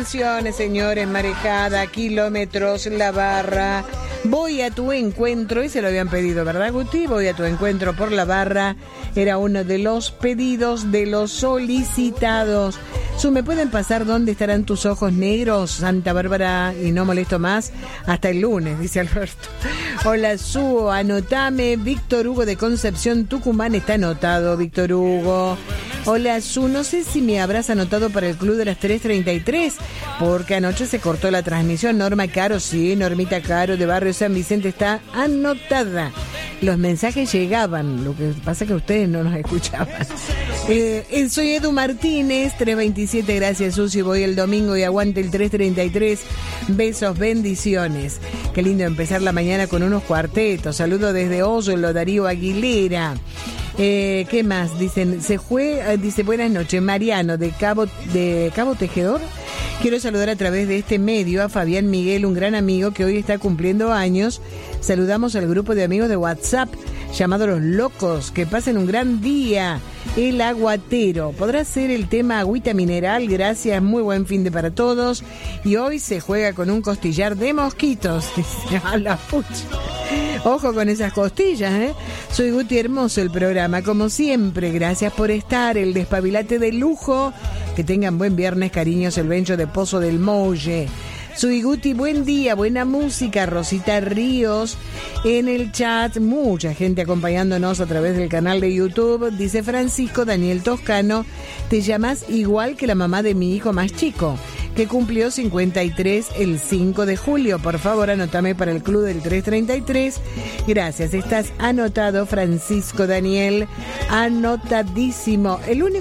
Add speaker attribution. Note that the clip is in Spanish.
Speaker 1: Señores, marejada, kilómetros, la barra. Voy a tu encuentro, y se lo habían pedido, ¿verdad, Guti? Voy a tu encuentro por la barra. Era uno de los pedidos de los solicitados. ¿Me pueden pasar dónde estarán tus ojos negros, Santa Bárbara? Y no molesto más hasta el lunes, dice Alberto. Hola, Su, anotame. Víctor Hugo de Concepción, Tucumán, está anotado, Víctor Hugo. Hola, Su, no sé si me habrás anotado para el club de las 3:33, porque anoche se cortó la transmisión. Norma Caro, sí, Normita Caro de Barrio San Vicente está anotada. Los mensajes llegaban, lo que pasa es que ustedes no nos escuchaban. Soy Edu Martínez, 327, gracias, Susi. Voy el domingo y aguante el 3:33. Besos, bendiciones. Qué lindo empezar la mañana con unos cuartetos. Saludo desde Oslo, Darío Aguilera. ¿Qué más? Dicen, dice, buenas noches, Mariano de Cabo Tejedor. Quiero saludar a través de este medio a Fabián Miguel, un gran amigo que hoy está cumpliendo años. Saludamos al grupo de amigos de WhatsApp llamado Los Locos. Que pasen un gran día. El Aguatero. ¿Podrá ser el tema agüita mineral? Gracias, muy buen fin de para todos. Y hoy se juega con un costillar de mosquitos. A la pucha. Ojo con esas costillas, ¿eh? Soy Guti, hermoso el programa, como siempre. Gracias por estar, el despabilate de lujo. Que tengan buen viernes, cariños, el Bencho de Pozo del Molle. Soy Guti, buen día, buena música. Rosita Ríos en el chat, mucha gente acompañándonos a través del canal de YouTube. Dice Francisco Daniel Toscano, te llamas igual que la mamá de mi hijo más chico, que cumplió 53 el 5 de julio. Por favor, anótame para el club del 3:33. Gracias, estás anotado, Francisco Daniel, anotadísimo. El único